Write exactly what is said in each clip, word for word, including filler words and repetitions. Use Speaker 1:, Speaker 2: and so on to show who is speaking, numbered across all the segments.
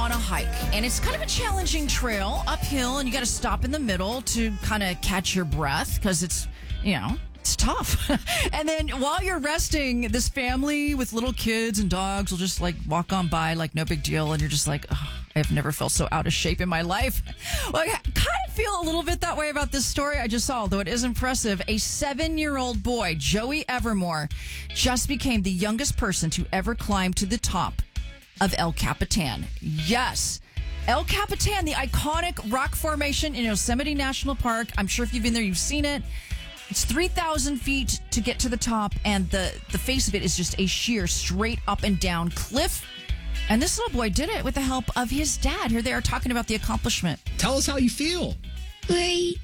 Speaker 1: on a hike, and it's kind of a challenging trail uphill, and you got to stop in the middle to kind of catch your breath because it's, you know, it's tough. And then while you're resting, this family with little kids and dogs will just like walk on by like no big deal, and you're just like, oh, I've never felt so out of shape in my life. Well, I kind of feel a little bit that way about this story I just saw, although it is impressive. A seven-year-old boy, Joey Evermore, just became the youngest person to ever climb to the top of El Capitan. Yes. El Capitan, the iconic rock formation in Yosemite National Park. I'm sure if you've been there, you've seen it. It's three thousand feet to get to the top, and the, the face of it is just a sheer, straight up and down cliff. And this little boy did it with the help of his dad. Here they are talking about the accomplishment.
Speaker 2: Tell us how you feel.
Speaker 3: Great.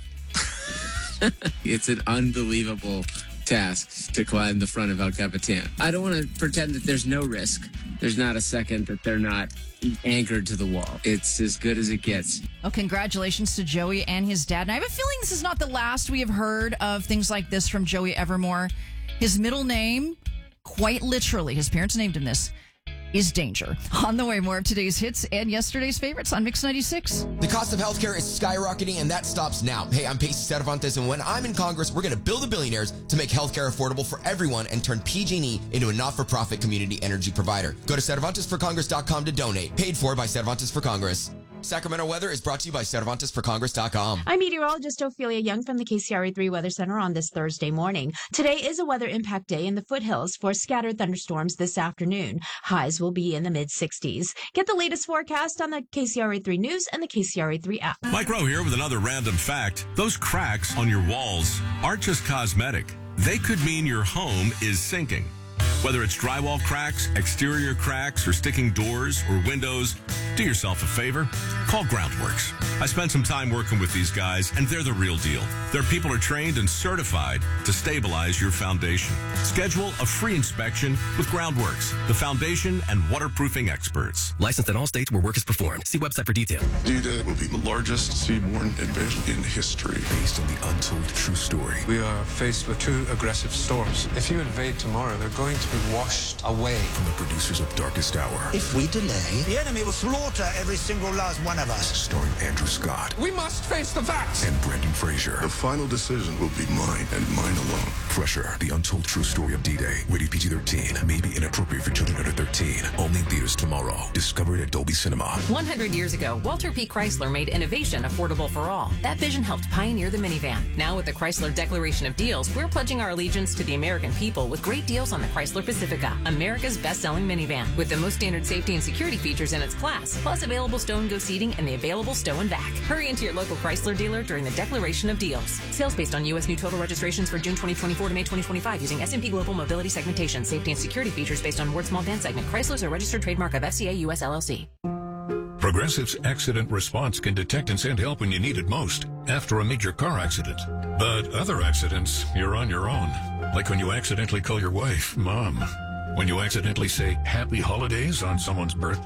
Speaker 4: It's an unbelievable task to climb the front of El Capitan. I don't want to pretend that there's no risk. There's not a second that they're not anchored to the wall. It's as good as it gets.
Speaker 1: Oh, congratulations to Joey and his dad. And I have a feeling this is not the last we have heard of things like this from Joey Evermore. His middle name, quite literally, his parents named him this, is Danger. On the way, more of today's hits and yesterday's favorites on Mix ninety-six.
Speaker 5: The cost of healthcare is skyrocketing, and that stops now. Hey, I'm Pacey Cervantes, and when I'm in Congress, we're going to build the billionaires to make healthcare affordable for everyone and turn P G and E into a not-for-profit community energy provider. Go to Cervantes for Congress dot com to donate. Paid for by Cervantes for Congress. Sacramento weather is brought to you by Cervantes for Congress dot com.
Speaker 3: I'm meteorologist Ophelia Young from the K C R A three Weather Center on this Thursday morning. Today is a weather impact day in the foothills for scattered thunderstorms this afternoon. Highs will be in the mid sixties. Get the latest forecast on the K C R A three News and the K C R A three app.
Speaker 6: Mike Rowe here with another random fact. Those cracks on your walls aren't just cosmetic. They could mean your home is sinking. Whether it's drywall cracks, exterior cracks, or sticking doors or windows, do yourself a favor. Call Groundworks. I spent some time working with these guys, and they're the real deal. Their people are trained and certified to stabilize your foundation. Schedule a free inspection with Groundworks, the foundation and waterproofing experts.
Speaker 7: Licensed in all states where work is performed. See website for details.
Speaker 8: D-Day will be the largest seaborne invasion in history.
Speaker 9: Based on the untold true story.
Speaker 10: We are faced with two aggressive storms. If you invade tomorrow, they're going to be washed away.
Speaker 9: From the producers of Darkest Hour.
Speaker 11: If we delay, the enemy will slaughter every single last one of us.
Speaker 9: Starring Andrew Scott.
Speaker 10: We must face the facts.
Speaker 9: And Brendan Fraser.
Speaker 8: The final decision will be mine and mine alone.
Speaker 9: Pressure, the untold true story of D-Day. Rated P G thirteen. May be inappropriate for children under thirteen. Only in theaters tomorrow. Discover it at Dolby Cinema.
Speaker 12: one hundred years ago, Walter P. Chrysler made innovation affordable for all. That vision helped pioneer the minivan. Now with the Chrysler Declaration of Deals, we're pledging our allegiance to the American people with great deals on the Chrysler Pacifica, America's best-selling minivan, with the most standard safety and security features in its class, plus available stow-and-go seating and the available stow and back. Hurry into your local Chrysler dealer during the Declaration of Deals. Sales based on U S new total registrations for June twenty twenty-four to May twenty twenty-five using S and P Global Mobility Segmentation. Safety and security features based on Ward Small Van segment. Chrysler's a registered trademark of F C A U S L L C.
Speaker 13: Progressive's accident response can detect and send help when you need it most, after a major car accident. But other accidents, you're on your own. Like when you accidentally call your wife, Mom. When you accidentally say Happy Holidays on someone's birthday.